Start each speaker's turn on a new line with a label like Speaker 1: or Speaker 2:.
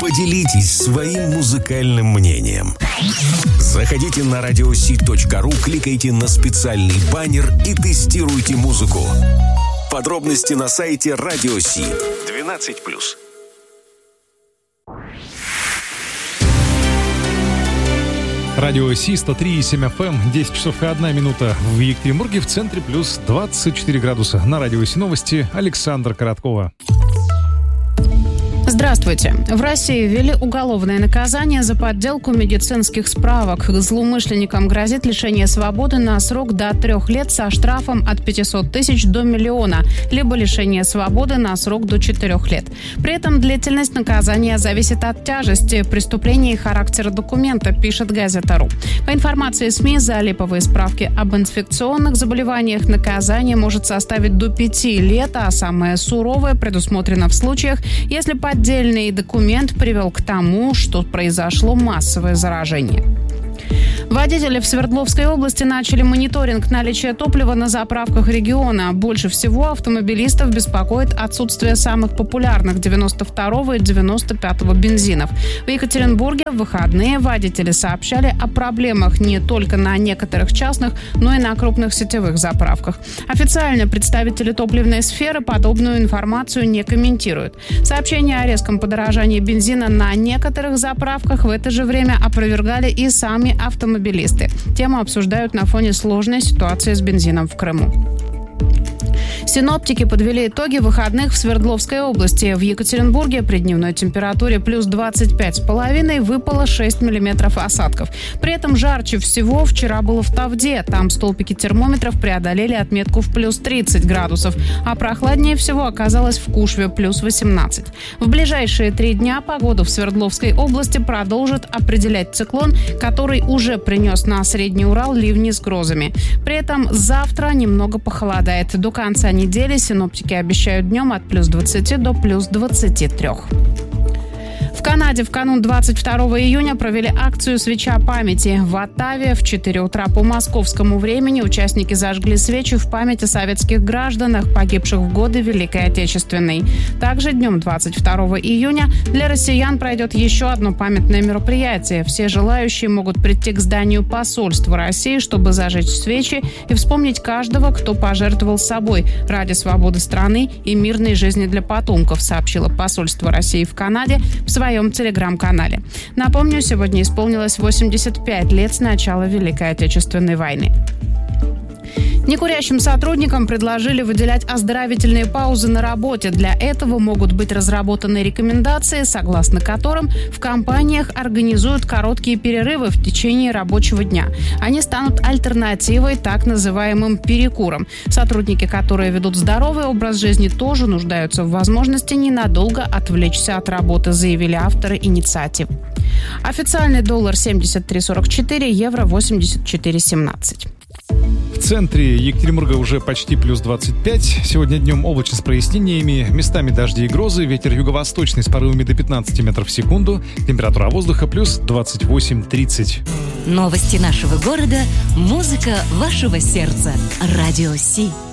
Speaker 1: Поделитесь своим музыкальным мнением. Заходите на radiosi.ru, кликайте на специальный баннер и тестируйте музыку. Подробности на сайте Радио Си. 12+.
Speaker 2: Радио Си 103,7 FM, 10 часов и 1 минута в Екатеринбурге, в центре плюс 24 градуса. На Радио Си новости Александра Короткова.
Speaker 3: Здравствуйте. В России ввели уголовное наказание за подделку медицинских справок. Злоумышленникам грозит лишение свободы на срок до 3 лет со штрафом от 500 тысяч до 1 миллиона, либо лишение свободы на срок до 4 лет. При этом длительность наказания зависит от тяжести преступления и характера документа, пишет газета.ру. По информации СМИ, за липовые справки об инфекционных заболеваниях наказание может составить до 5 лет, а самое суровое предусмотрено в случаях, если поддельный документ привел к тому, что произошло массовое заражение. Водители в Свердловской области начали мониторинг наличия топлива на заправках региона. Больше всего автомобилистов беспокоит отсутствие самых популярных 92-го и 95-го бензинов. В Екатеринбурге в выходные водители сообщали о проблемах не только на некоторых частных, но и на крупных сетевых заправках. Официально представители топливной сферы подобную информацию не комментируют. Сообщения о резком подорожании бензина на некоторых заправках в это же время опровергали и сами автомобилисты. Тему обсуждают на фоне сложной ситуации с бензином в Крыму. Синоптики подвели итоги выходных в Свердловской области. В Екатеринбурге при дневной температуре плюс 25,5 выпало 6 миллиметров осадков. При этом жарче всего вчера было в Тавде. Там столбики термометров преодолели отметку в плюс 30 градусов. А прохладнее всего оказалось в Кушве плюс 18. В ближайшие 3 дня погоду в Свердловской области продолжит определять циклон, который уже принес на Средний Урал ливни с грозами. При этом завтра немного похолодает. До конца недели синоптики обещают днем от плюс 20 до плюс 23. В Канаде в канун 22 июня провели акцию «Свеча памяти». В Оттаве в 4 утра по московскому времени участники зажгли свечи в память о советских гражданах, погибших в годы Великой Отечественной. Также днем 22 июня для россиян пройдет еще одно памятное мероприятие. Все желающие могут прийти к зданию посольства России, чтобы зажечь свечи и вспомнить каждого, кто пожертвовал собой ради свободы страны и мирной жизни для потомков, сообщило посольство России в Канаде в своем телеграм-канале. Напомню, сегодня исполнилось 85 лет с начала Великой Отечественной войны. Некурящим сотрудникам предложили выделять оздоровительные паузы на работе. Для этого могут быть разработаны рекомендации, согласно которым в компаниях организуют короткие перерывы в течение рабочего дня. Они станут альтернативой так называемым перекурам. Сотрудники, которые ведут здоровый образ жизни, тоже нуждаются в возможности ненадолго отвлечься от работы, заявили авторы инициативы. Официальный доллар 73,44, евро 84,17.
Speaker 2: В центре Екатеринбурга уже почти плюс 25. Сегодня днем облачно с прояснениями, местами дожди и грозы, ветер юго-восточный с порывами до 15 метров в секунду, температура воздуха плюс 28-30.
Speaker 4: Новости нашего города, музыка вашего сердца. Радио Си.